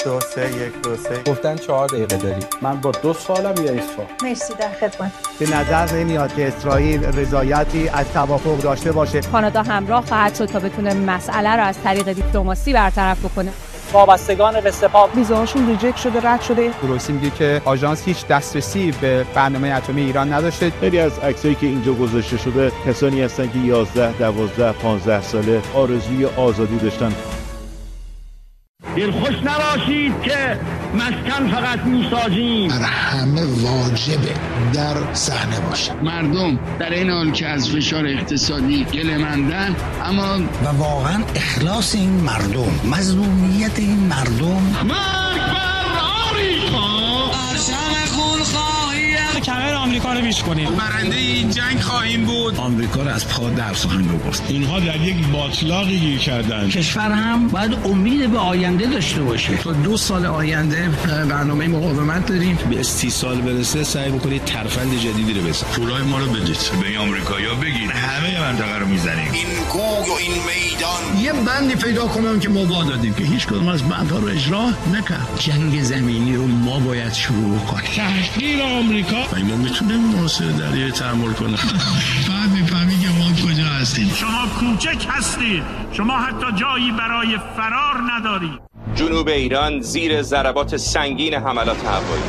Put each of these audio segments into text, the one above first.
2 3 1 2 3 گفتن 4 دقیقه داری. من با 2 سوالم یا 1 سوال؟ مرسی، در خدمت. به نظر نمیاد که اسرائیل رضایتی از توافق داشته باشه. کانادا همراه خواهد شد تا بتونه مسئله رو از طریق دیپلماسی برطرف بکنه. وابستگان قصه‌ها ویزاشون ریجکت شده، رد شده. روسی میگه که آژانس هیچ دسترسی به برنامه اتمی ایران نداشته. خیلی از عکسایی که اینجا گذاشته شده کسانی هستن که 11 12 15 ساله آرزوی آزادی داشتن. دلخوش نباشید که مسکن فقط میسازیم. بر همه واجبه در صحنه باشه. مردم در این حال که از فشار اقتصادی گله‌مندن، اما و واقعا اخلاص این مردم، مظلومیت این مردم. مرگ بر آمریکا! برشم خون خواهیم کمر آمریکا رو میشکنیم. برنده این جنگ خواهیم بود. آمریکا رو از پا در خواهیم برد. اینها در یک باطلاقی گیر کردن. کشور هم باید امید به آینده داشته باشه. تا 2 سال آینده برنامه مقاومت داریم. به 30 سال برسه سعی بکنید ترفند جدیدی رو بزنید. پولای ما رو بدید به این آمریکایی‌ها بگید همه منطقه رو میزنیم. این کوه و این میدان یه بندی پیدا کنم که ما با دادیم که هیچ کدوم از بندها رو اجرا نکرد. جنگ زمینی رو ما باید شروع کنیم. تحقیر آمریکا. و ما میتونیم محاصره دریایی تحمل کنیم. بعد میفهمی که ما کجا هستیم. شما کوچک هستید. شما حتی جایی برای فرار ندارید. جنوب ایران زیر ضربات سنگین حملات هوایی.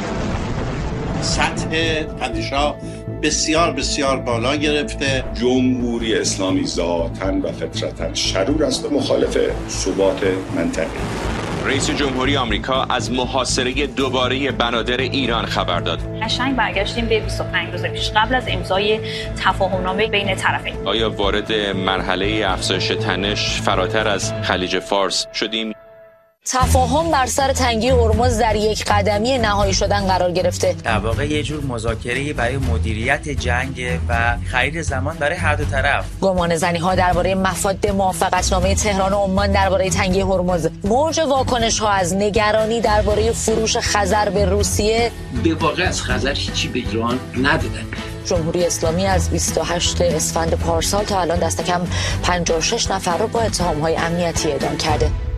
سطح تنش‌ها بسیار بسیار بالا گرفته. جمهوری اسلامی ذاتاً و فطرتاً شرور است و مخالف ثبات منطقه. رئیس جمهوری آمریکا از محاصره دوباره بنادر ایران خبر داد. قشنگ برگشتیم به 25 روز پیش قبل از امضای تفاهمنامه بین طرفین. آیا وارد مرحله افزایش تنش فراتر از خلیج فارس شدیم؟ تفاهم بر سر تنگی هرمز در یک قدمی نهایی شدن قرار گرفته. در واقع یه جور مذاکره برای مدیریت جنگ و خرید زمان برای هر دو طرف. گمانه‌زنی‌ها درباره مفاد موافقتنامه تهران و عمان درباره تنگی هرمز، موج واکنش‌ها از نگرانی درباره فروش خزر به روسیه. به واقع از خزر هیچی به ایران ندادن. جمهوری اسلامی از 28 اسفند پارسال تا الان دست کم 56 نفر رو با اتهام‌های امنیتی اعدام کرده.